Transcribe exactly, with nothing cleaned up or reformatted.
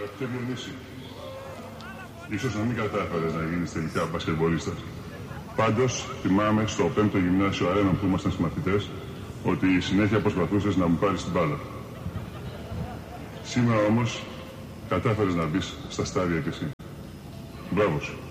Αγαπητέ Διονύση, ίσως να μην κατάφερες να γίνεις τελικά μπασκετμπολίστας. Πάντως, θυμάμαι στο πέμπτο γυμνάσιο αρένα που ήμασταν συμμαθητές, ότι συνέχεια προσπαθούσες να μου πάρεις την μπάλα. Σήμερα όμως, κατάφερες να μπεις στα στάδια κι εσύ. Μπράβο σου.